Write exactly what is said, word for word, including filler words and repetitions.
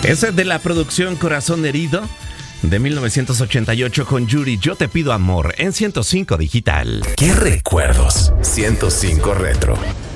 Ese es de la producción Corazón Herido de mil novecientos ochenta y ocho con Yuri, Yo te pido amor en ciento cinco Digital. ¿Qué recuerdos? ciento cinco Retro.